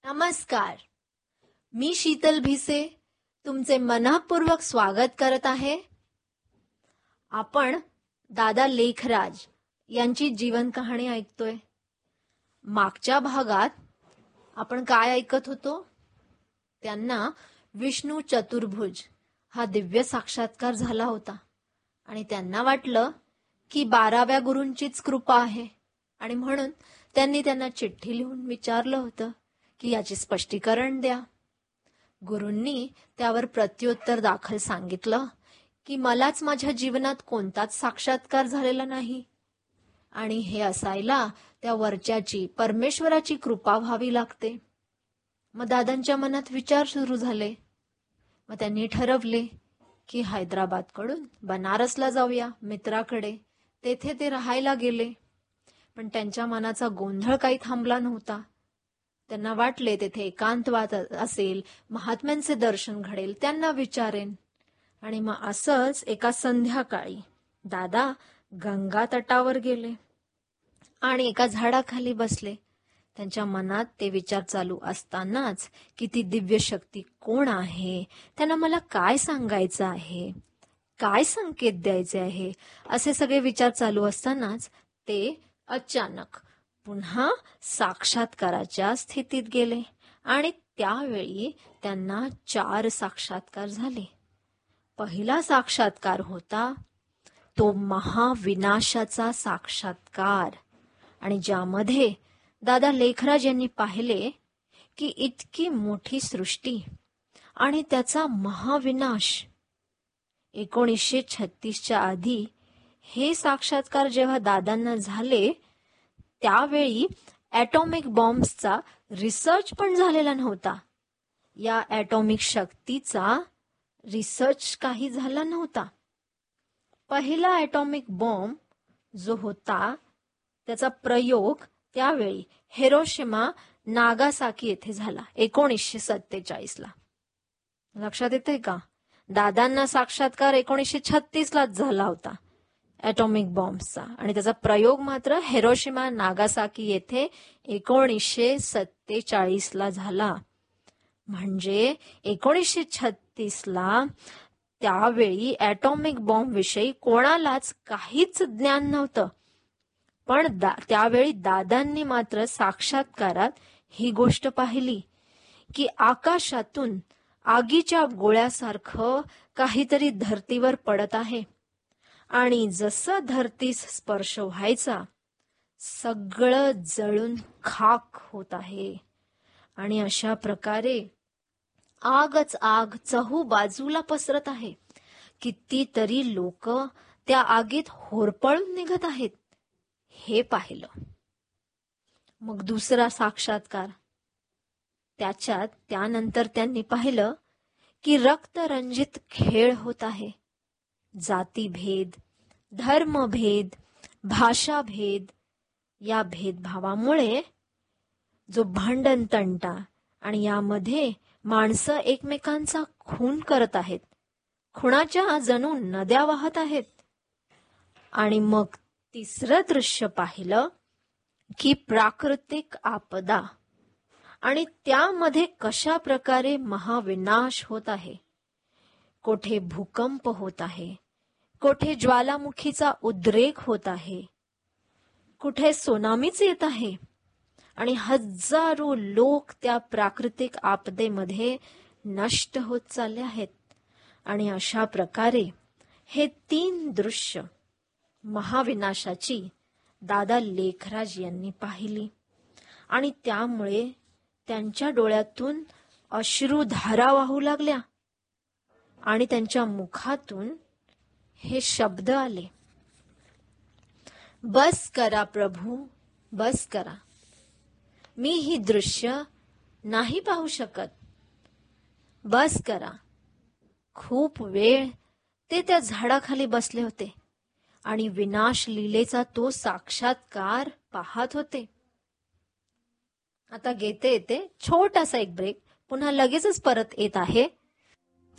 नमस्कार. मी शीतल भिसे तुमचे मनःपूर्वक स्वागत करत आहे. आपण दादा लेखराज यांची जीवन कहाणी ऐकतोय. मागच्या भागात आपण काय ऐकत होतो? त्यांना विष्णू चतुर्भुज हा दिव्य साक्षात्कार झाला होता आणि त्यांना वाटलं की 12व्या गुरूंचीच कृपा आहे आणि म्हणून त्यांनी त्यांना चिठ्ठी लिहून विचारलं होतं की याचे स्पष्टीकरण द्या. गुरूंनी त्यावर प्रत्युत्तर दाखल सांगितलं की मलाच माझ्या जीवनात कोणताच साक्षात्कार झालेला नाही आणि हे असायला त्या वरच्याची परमेश्वराची कृपा व्हावी लागते. मग दादांच्या मनात विचार सुरू झाले. मग त्यांनी ठरवले की हैदराबादकडून बनारसला जाऊया मित्राकडे. तेथे ते राहायला गेले. पण त्यांच्या मनाचा गोंधळ काही थांबला नव्हता. त्यांना वाटले तेथे एकांतवाद असेल, महात्म्यांचे दर्शन घडेल, त्यांना विचारेन. आणि मग असंच एका संध्याकाळी दादा गंगा तटावर गेले आणि एका झाडाखाली बसले. त्यांच्या मनात ते विचार चालू असतानाच की ती दिव्य शक्ती कोण आहे, त्यांना मला काय सांगायचं आहे, काय संकेत द्यायचे आहे, असे सगळे विचार चालू असतानाच ते अचानक पुन्हा साक्षात्काराच्या स्थितीत गेले आणि त्यावेळी त्यांना 4 साक्षात्कार झाले. पहिला साक्षात्कार होता तो महाविनाशाचा साक्षात्कार आणि ज्यामध्ये दादा लेखराज यांनी पाहिले की इतकी मोठी सृष्टी आणि त्याचा महाविनाश. 1936च्या आधी हे साक्षात्कार जेव्हा दादांना झाले त्यावेळी ॲटॉमिक बॉम्ब्सचा रिसर्च पण झालेला नव्हता. या ॲटॉमिक शक्तीचा रिसर्च काही झाला नव्हता. पहिला ॲटॉमिक बॉम्ब जो होता त्याचा प्रयोग त्यावेळी हिरोशिमा नागासाकी येथे झाला 1947ला. लक्षात येतंय का? दादांना साक्षात्कार 1936लाच झाला होता ॲटॉमिक बॉम्बचा आणि त्याचा प्रयोग मात्र हिरोशिमा नागासाकी येथे 1947ला झाला. म्हणजे 1936ला त्यावेळी ॲटॉमिक बॉम्ब विषयी कोणालाच काहीच ज्ञान नव्हतं. पण त्यावेळी दादांनी मात्र साक्षात्कारात ही गोष्ट पाहिली की आकाशातून आगीच्या गोळ्यासारखं काहीतरी धरतीवर पडत आहे आणि जसं धरतीस स्पर्श व्हायचा सगळं जळून खाक होत आहे आणि अशा प्रकारे आगच आग चहूबाजूला पसरत आहे. कितीतरी लोक त्या आगीत होरपळून निघत आहेत हे पाहिलं. मग दुसरा साक्षात्कार त्यानंतर त्यांनी पाहिलं की रक्तरंजित खेळ होत आहे. जातीभेद, धर्मभेद, भाषाभेद या भेदभावामुळे जो भांडण तंटा आणि यामध्ये माणसं एकमेकांचा खून करत आहेत. खुनाच्या जणू नद्या वाहत आहेत. आणि मग तिसरं दृश्य पाहिलं की प्राकृतिक आपदा आणि त्यामध्ये कशा प्रकारे महाविनाश होत आहे. कोठे भूकंप होत आहे, कोठे ज्वालामुखीचा उद्रेक होत आहे, कुठे त्सुनामीच येत आहे आणि हजारो लोक त्या प्राकृतिक आपदेमध्ये नष्ट होत चालले आहेत. आणि अशा प्रकारे हे 3 दृश्य महाविनाशाची दादा लेखराज यांनी पाहिली आणि त्यामुळे त्यांच्या डोळ्यातून अश्रुधारा वाहू लागल्या आणि त्यांच्या मुखातून हे शब्द आले, बस करा प्रभू, बस करा. मी ही दृश्य नाही पाहू शकत. बस करा. खूप वेळ ते त्या झाडाखाली बसले होते आणि विनाश लीलेचा तो साक्षात्कार पाहत होते. आता घेते छोटासा एक ब्रेक. पुन्हा लगेचच परत येत आहे